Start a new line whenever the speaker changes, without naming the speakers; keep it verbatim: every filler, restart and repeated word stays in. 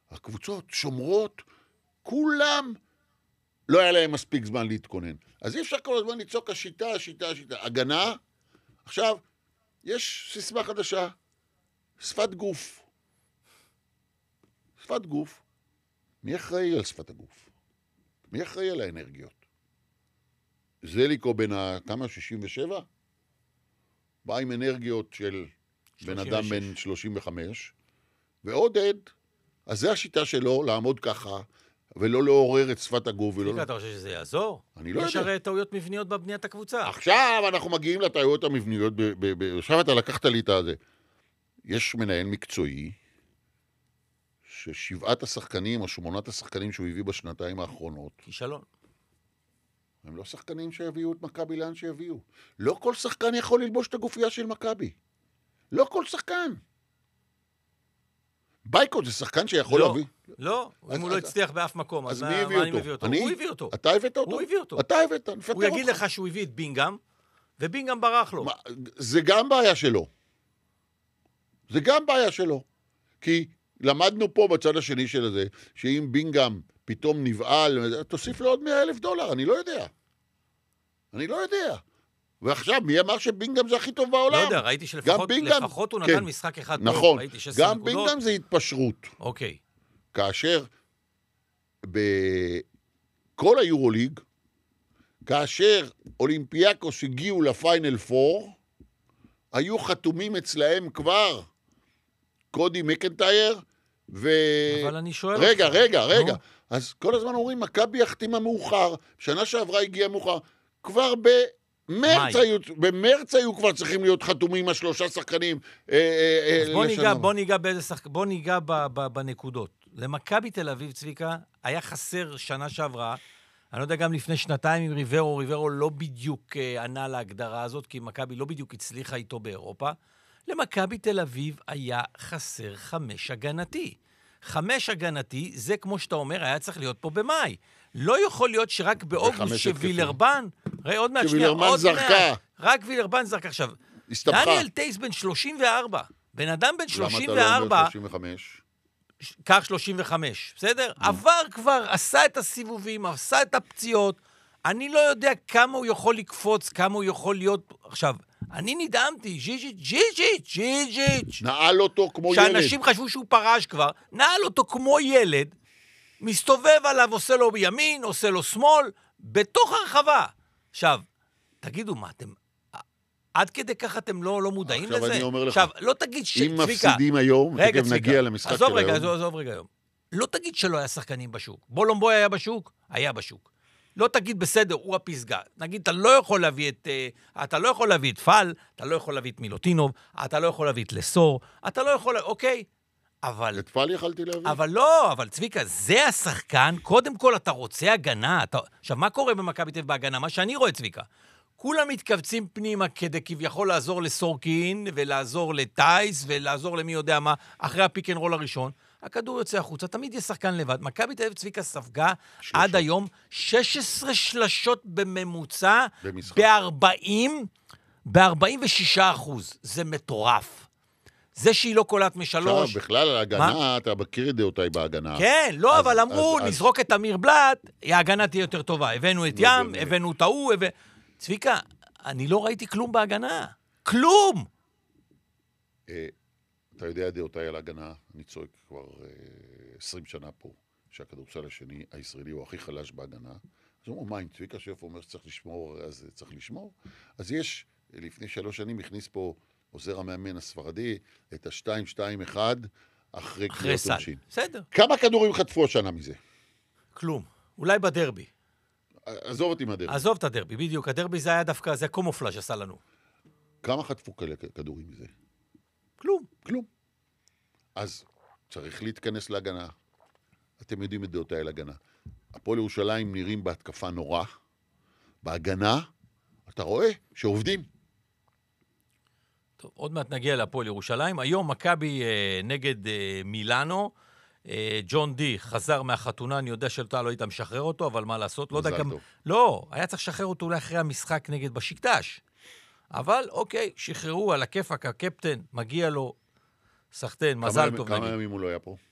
הקבוצות שומרות, כולם לא היה להם מספיק זמן להתכונן. אז אי אפשר כל הזמן לצעוק השיטה, השיטה, השיטה. הגנה, עכשיו, יש סיסמה חדשה, שפת גוף. שפת גוף. מי אחראי על שפת הגוף? מי אחראי על האנרגיות? זליקו בין כמה? שישים ושבע? בא עם אנרגיות של בן אדם בן שלושים וחמש, ועודד, אז זה השיטה שלו, לעמוד ככה, ולא לעורר את שפת הגוף.
תפיקה, אתה חושב שזה יעזור?
אני לא יודע.
יש הרי טעויות מבניות בבניית הקבוצה.
עכשיו אנחנו מגיעים לטעויות המבניות, עכשיו אתה לקחת לי את הזה. יש מנהל מקצועי, ששבעת השחקנים או שמונת השחקנים שהוא הביא בשנתיים האחרונות,
כישלון.
הם לא שחקנים שיביאו את מכבי לאן שיביאו. לא כל שחקן יכול ללבוש את הגופייה של מכבי. לא כל שחקן. בייקו זה שחקן שיכול
לא,
להביא.
לא, אם הוא לא הצליח באף מקום, אז
מי
מה
הביא
אני מביא אותו?
אני?
הוא הביא אותו.
אתה הבאת אותו?
הוא הביא אותו.
אתה הבאת, נפטר אותך.
הוא יגיד לך שהוא הביא את בינגהם, ובינגהם ברח לו.
זה גם בעיה שלו. זה גם בעיה שלו. כי למדנו פה בצד השני של זה, שאם בינגהם פתאום נבעל, תוסיף לו עוד מאה אלף דולר, אני לא יודע. אני לא יודע. ועכשיו, מי אמר שבינגהם זה הכי טוב בעולם?
לא יודע, ראיתי שלפחות
בינגהם,
לפחות הוא
כן,
נתן משחק אחד טוב.
נכון, גם
נקודות.
בינגהם זה התפשרות.
אוקיי.
כאשר בכל היורוליג, כאשר אולימפיאקוס הגיעו לפיינל פור, היו חתומים אצלהם כבר קודי מקנטייר, ו...
אבל אני שואל
רגע,
אותך.
רגע, רגע.
נו.
אז כל הזמן אומרים, מכבי החתימה מאוחר, שנה שעברה הגיעה מאוחר, כבר במרץ היו, במרץ היו כבר צריכים להיות חתומים השלושה שחקנים.
אז בוא ניגע, בוא ניגע באיזה שחק... בוא ניגע ב, ב, בנקודות. למכבי תל אביב, צביקה, היה חסר שנה שעברה, אני לא יודע גם לפני שנתיים עם ריברו, ריברו לא בדיוק אה, ענה להגדרה הזאת, כי מכבי לא בדיוק הצליחה איתו באירופה. למכבי תל אביב היה חסר חמש הגנתי. חמש הגנתי, זה כמו שאתה אומר, היה צריך להיות פה במאי. לא יכול להיות שרק באוגוסט שווילרבן, ראה עוד מעט שנייה, עוד מעט, רק וילרבן זרקה. עכשיו,
הסתבכה.
דניאל טייס בן שלושים וארבע, בן אדם בן שלושים וארבע,
למה אתה לא אומר שלושים וחמש?
כך שלושים וחמש, בסדר? עבר כבר, עשה את הסיבובים, עשה את הפציעות, אני לא יודע כמה הוא יכול לקפוץ, כמה הוא יכול להיות, עכשיו, אני נדהמתי, ג'יג'יץ', ג'יג'יץ', ג'יג'יץ'.
נעל אותו כמו ילד.
שאנשים חשבו שהוא פרש כבר, נעל אותו כמו ילד, מסתובב עליו, עושה לו בימין, עושה לו שמאל, בתוך הרחבה. עכשיו, תגידו מה, אתם, עד כדי כך אתם לא, לא מודעים
עכשיו
לזה?
אני אומר לך,
עכשיו, לא תגיד ש...
אם
צביקה,
מפסידים היום,
רגע,
תכף נגיע למשחק של
עזוב
היום.
רגע, עזוב, עזוב רגע היום. לא תגיד שלא היה שחקנים בשוק. בולומבוי היה בשוק? היה בשוק. לא תגיד בסדר, הוא הפסגה. נגיד, אתה לא יכול להביא את, אתה לא יכול להביא את פל, אתה לא יכול להביא את מילוטינוב, אתה לא יכול להביא את לסור, אתה לא יכול, אוקיי, אבל...
את פל יכלתי להביא?
אבל לא, אבל צביקה, זה השחקן, קודם כל אתה רוצה הגנה. אתה... עכשיו, מה קורה במכבי תל אביב בהגנה? מה שאני רואה, צביקה, כולם מתכווצים פנימה כדי כביכול לעזור לסורקין, ולעזור לטייס, ולעזור למי יודע מה, אחרי הפיק אנד רול הראשון. הכדור יוצא החוצה, תמיד יש שחקן לבד. מכבי תל אביב צביקה ספגה עד היום שש עשרה שלשות בממוצע, ב-ארבעים, ב-ארבעים ושישה אחוז. זה מטורף. זה שהיא לא קולט משלוש.
עכשיו, בכלל, ההגנה, אתה מכיר את דעותיי בהגנה.
כן, לא, אבל אמרו, נזרוק את אמיר בלט, ההגנה תהיה יותר טובה. הבאנו את ים, הבאנו את ההוא, צביקה, אני לא ראיתי כלום בהגנה. כלום!
אתה יודע דעותיי על ההגנה, אני צועק כבר עשרים שנה פה, שהכדורסל השני, הישראלי, הוא הכי חלש בהגנה. אז אומרים, מה, אם צביקה שף אומר שצריך לשמור, אז צריך לשמור? אז יש, לפני שלוש שנים הכניס פה עוזר המאמן הספרדי, את ה-שתיים שתיים אחד, אחרי קריאות עונשין.
בסדר.
כמה כדורים חטפו השנה מזה?
כלום. אולי בדרבי.
עזוב אותי מהדרבי.
עזוב את הדרבי, בדיוק. הדרבי זה היה דווקא, זה קומופלאז' עשה לנו.
כמה חטפו כאלה כדורים מזה?
כלום.
כלום. אז צריך להתכנס להגנה. אתם יודעים את דעותיי על הגנה. הפועל ירושלים נראים בהתקפה נורא. בהגנה, אתה רואה שעובדים.
טוב, עוד מעט נגיע להפועל ירושלים. היום מכבי אה, נגד אה, מילאנו. אה, ג'ון די חזר מהחתונה, אני יודע שאתה לא היית משחרר אותו, אבל מה לעשות? לא יודע גם... לא, היה צריך לשחרר אותו אולי אחרי המשחק נגד בשיקטש. אבל אוקיי, שחררו על הכיפק, הקפטן, מגיע לו סחטן, מזל טוב נגיד.
כמה ימים הוא לא היה פה?